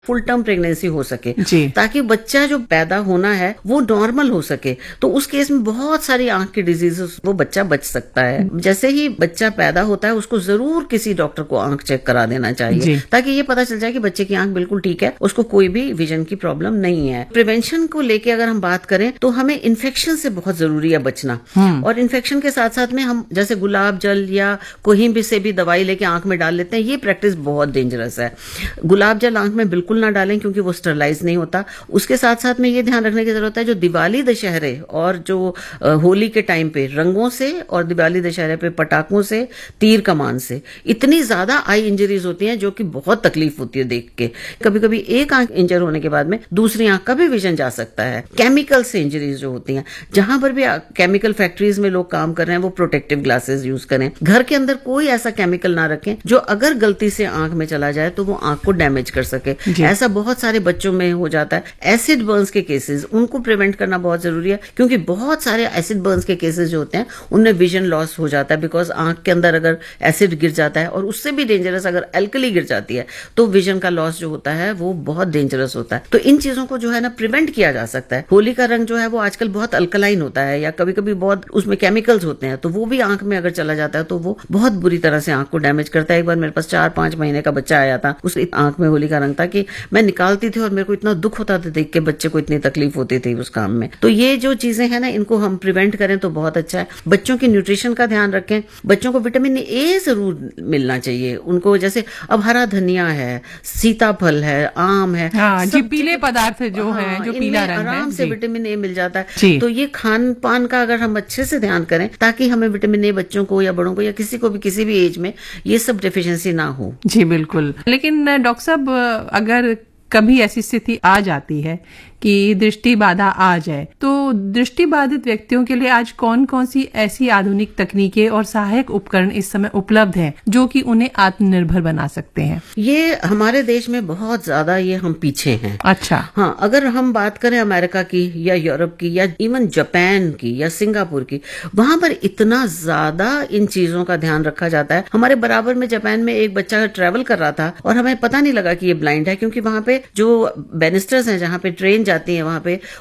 Full term pregnancy हो सके, ताकि बच्चा जो पैदा होना है वो नॉर्मल हो सके। तो उस केस में बहुत सारी आंख की डिजीजेस वो बच्चा बच सकता है। जैसे ही बच्चा पैदा होता है उसको जरूर किसी डॉक्टर को आंख चेक करा देना चाहिए, ताकि ये पता चल जाए कि बच्चे की आंख बिल्कुल ठीक है, उसको कोई भी विजन की प्रॉब्लम नहीं है। प्रिवेंशन को लेके अगर हम बात करें तो हमें इन्फेक्शन से बहुत जरूरी है बचना। और इन्फेक्शन के साथ साथ में हम जैसे गुलाब जल या कोई भी से भी दवाई लेके आंख में डाल लेते हैं, ये प्रैक्टिस बहुत डेंजरस है। गुलाब जल आंख में बिल्कुल ना डालें क्योंकि वो स्टरलाइज नहीं होता। उसके साथ साथ में ये ध्यान रखने की जरूरत है जो दिवाली दशहरे और जो होली के टाइम पे रंगों से और दिवाली दशहरे पे पटाखों से, तीर कमान से इतनी ज्यादा आई इंजरीज होती हैं जो कि बहुत तकलीफ होती है देख के। कभी कभी एक आंख इंजर होने के बाद में दूसरी आंख का भी विजन जा सकता है। केमिकल से इंजरीज जो होती हैं, जहां पर भी केमिकल फैक्ट्रीज में लोग काम कर रहे हैं वो प्रोटेक्टिव ग्लासेस यूज करें। घर के अंदर कोई ऐसा केमिकल ना रखें जो अगर गलती से आंख में चला जाए तो वो आंख को डैमेज कर सके। ऐसा बहुत सारे बच्चों में हो जाता है। एसिड बर्न्स के केसेस, उनको प्रिवेंट करना बहुत जरूरी है क्योंकि बहुत सारे एसिड बर्न्स के केसेस जो होते हैं उनमें विजन लॉस हो जाता है, बिकॉज आंख के अंदर अगर एसिड गिर जाता है, और उससे भी डेंजरस अगर एल्कली गिर जाती है तो विजन का लॉस जो होता है वो बहुत डेंजरस होता है। तो इन चीजों को जो है ना प्रिवेंट किया जा सकता है। होली का रंग जो है वो आजकल बहुत अल्कलाइन होता है या कभी कभी बहुत उसमें केमिकल्स होते हैं, तो वो भी आंख में अगर चला जाता है तो वो बहुत बुरी तरह से आंख को डैमेज करता है। एक बार मेरे पास 4-5 महीने का बच्चा आया था, उसकी आंख में होली का रंग था कि मैं निकालती थी और मेरे को इतना दुख होता था देख के बच्चे को इतनी तकलीफ होती थी उस काम में। तो ये जो चीजें हैं ना, इनको हम प्रिवेंट करें तो बहुत अच्छा है। बच्चों की न्यूट्रिशन का ध्यान रखें। बच्चों को विटामिन ए जरूर मिलना चाहिए उनको। जैसे अब हरा धनिया है, सीताफल है, आम है, जी पीले पदार्थ जो है, जो पीला रंग है, आराम से विटामिन ए मिल जाता है। तो ये खान पान का अगर हम अच्छे से ध्यान करें ताकि हमें विटामिन ए बच्चों को या बड़ों को या किसी को भी किसी भी एज में ये सब डेफिशिएंसी ना हो। जी बिल्कुल। लेकिन डॉक्टर साहब, अगर कभी ऐसी स्थिति आ जाती है कि दृष्टि बाधा आ जाए, तो दृष्टि बाधित व्यक्तियों के लिए आज कौन कौन सी ऐसी आधुनिक तकनीकें और सहायक उपकरण इस समय उपलब्ध हैं जो कि उन्हें आत्मनिर्भर बना सकते हैं? ये हमारे देश में बहुत ज्यादा ये हम पीछे हैं। अच्छा। हाँ, अगर हम बात करें अमेरिका की या यूरोप की या इवन जापान की या सिंगापुर की, वहां पर इतना ज्यादा इन चीजों का ध्यान रखा जाता है। हमारे बराबर में जापान में एक बच्चा ट्रेवल कर रहा था और हमें पता नहीं लगा कि ये ब्लाइंड है, क्योंकि वहां पे जो बैनिस्टर्स हैं जहां पे ट्रेन जाती है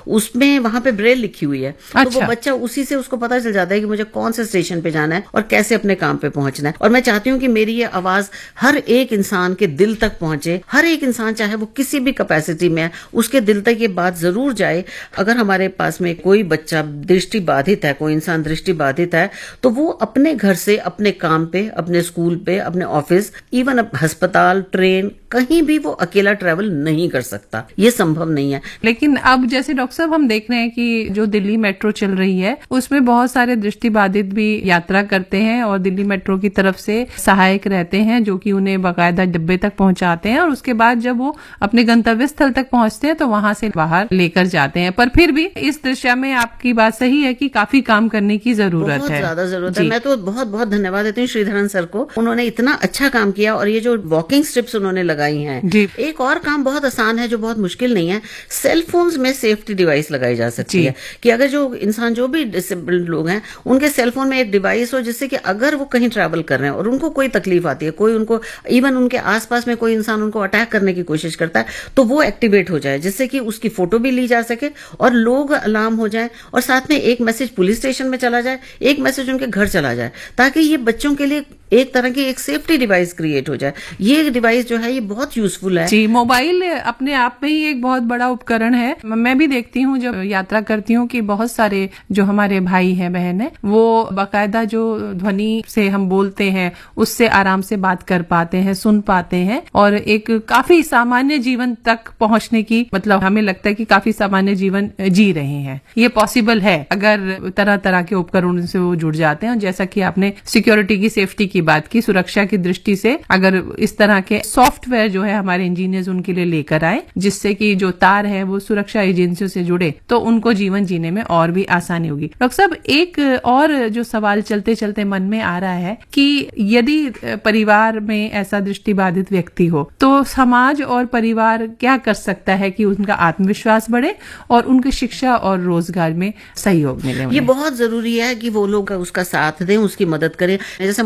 वहां पे ब्रेल लिखी हुई है। अच्छा। तो वो बच्चा उसी से उसको पता चल जाता है कि मुझे कौन से स्टेशन पे जाना है और कैसे अपने काम पे पहुंचना है। और मैं चाहती हूँ कि मेरी ये आवाज हर एक इंसान के दिल तक पहुंचे। हर एक इंसान चाहे वो किसी भी कैपेसिटी में है, उसके दिल तक ये बात जरूर जाए। अगर हमारे पास में कोई बच्चा दृष्टि बाधित है, कोई इंसान दृष्टि बाधित है, तो वो अपने घर से अपने काम पे, अपने स्कूल पे, अपने ऑफिस, इवन अस्पताल, ट्रेन, कहीं भी वो अकेला ट्रेवल नहीं कर सकता। ये संभव नहीं है। लेकिन अब जैसे डॉक्टर साहब हम देख रहे हैं कि जो दिल्ली मेट्रो चल रही है उसमें बहुत सारे दृष्टिबाधित भी यात्रा करते हैं और दिल्ली मेट्रो की तरफ से सहायक रहते हैं जो कि उन्हें बाकायदा डिब्बे तक पहुंचाते हैं, और उसके बाद जब वो अपने गंतव्य स्थल तक पहुंचते हैं तो वहां से बाहर लेकर जाते हैं। पर फिर भी इस दिशा में आपकी बात सही है कि काफी काम करने की जरूरत है, बहुत ज्यादा जरूरत है। मैं तो बहुत बहुत धन्यवाद देती हूँ श्रीधरन सर को, उन्होंने इतना अच्छा काम किया और ये जो वॉकिंग स्ट्रिप्स उन्होंने लगाई हैं। एक और काम बहुत आसान है जो बहुत मुश्किल नहीं है, सेल फोन्स में सेफ्टी डिवाइस लगाई जा सकती है कि अगर जो इंसान, जो भी डिसेबल्ड लोग हैं, उनके सेल फोन में एक डिवाइस हो जिससे कि अगर वो कहीं ट्रैवल कर रहे हैं और उनको कोई तकलीफ आती है, कोई उनको इवन उनके आसपास में कोई इंसान उनको अटैक करने की कोशिश करता है, तो वो एक्टिवेट हो जाए जिससे कि उसकी फोटो भी ली जा सके और लोग अलार्म हो जाए, और साथ में एक मैसेज पुलिस स्टेशन में चला जाए, एक मैसेज उनके घर चला जाए, ताकि ये बच्चों के लिए एक तरह की एक सेफ्टी डिवाइस क्रिएट हो जाए। ये डिवाइस जो है ये बहुत यूजफुल है। जी, मोबाइल अपने आप में ही एक बहुत बड़ा उपकरण है। मैं भी देखती हूँ जब यात्रा करती हूँ कि बहुत सारे जो हमारे भाई हैं, बहन है, वो बाकायदा जो ध्वनि से हम बोलते हैं उससे आराम से बात कर पाते हैं, सुन पाते हैं, और एक काफी सामान्य जीवन तक पहुंचने की, मतलब हमें लगता है कि काफी सामान्य जीवन जी रहे हैं। ये पॉसिबल है अगर तरह तरह के उपकरणों से वो जुड़ जाते हैं। और जैसा कि आपने सिक्योरिटी की, सेफ्टी की बात की, सुरक्षा की दृष्टि से अगर इस तरह के सॉफ्टवेयर जो है हमारे इंजीनियर्स उनके लिए लेकर आए, जिससे कि जो तार है वो सुरक्षा एजेंसियों से जुड़े, तो उनको जीवन जीने में और भी आसानी होगी। डॉक्टर साहब, एक और जो सवाल चलते चलते मन में आ रहा है कि यदि परिवार में ऐसा दृष्टिबाधित व्यक्ति हो तो समाज और परिवार क्या कर सकता है कि उनका आत्मविश्वास बढ़े और उनकी शिक्षा और रोजगार में सहयोग मिले? ये बहुत जरूरी है कि वो लोग उसका साथ दें, उसकी मदद करें। जैसे मान लीजिए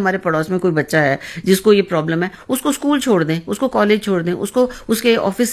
हमारे पड़ोस में कोई बच्चा है जिसको ये प्रॉब्लम है, उसको स्कूल छोड़ दें, उसको कॉलेज छोड़ दें, उसको उसके ऑफिस